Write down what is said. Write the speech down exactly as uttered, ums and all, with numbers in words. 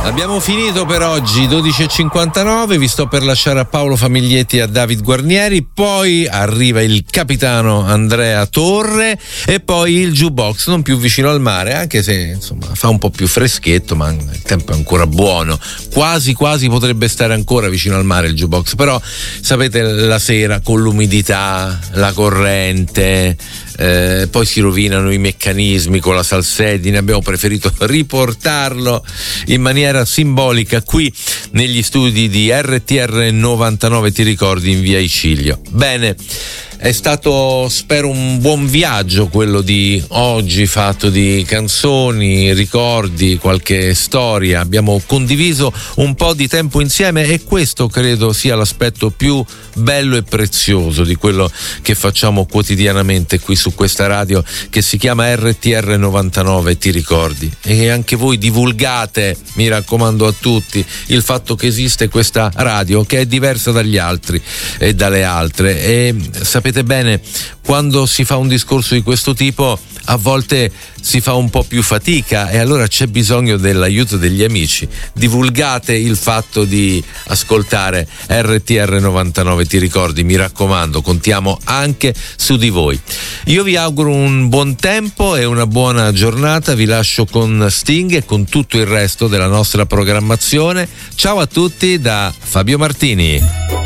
Abbiamo finito per oggi, dodici e cinquantanove, vi sto per lasciare a Paolo Famiglietti e a David Guarnieri, poi arriva il capitano Andrea Torre e poi il jukebox, non più vicino al mare, anche se insomma fa un po' più freschetto, ma il tempo è ancora buono, quasi quasi potrebbe stare ancora vicino al mare il jukebox, però sapete la sera con l'umidità, la corrente, Eh, poi si rovinano i meccanismi con la salsedine, abbiamo preferito riportarlo in maniera simbolica qui negli studi di R T R novantanove, ti ricordi, in via Icilio. Bene, è stato, spero, un buon viaggio quello di oggi, fatto di canzoni, ricordi, qualche storia. Abbiamo condiviso un po' di tempo insieme e questo credo sia l'aspetto più bello e prezioso di quello che facciamo quotidianamente qui su questa radio che si chiama R T R novantanove, ti ricordi? E anche voi divulgate, mi raccomando a tutti, il fatto che esiste questa radio che è diversa dagli altri e dalle altre. E sapete bene, quando si fa un discorso di questo tipo a volte si fa un po' più fatica e allora c'è bisogno dell'aiuto degli amici. Divulgate il fatto di ascoltare R T R novantanove, ti ricordi, mi raccomando, contiamo anche su di voi. Io vi auguro un buon tempo e una buona giornata, vi lascio con Sting e con tutto il resto della nostra programmazione. Ciao a tutti da Fabio Martini.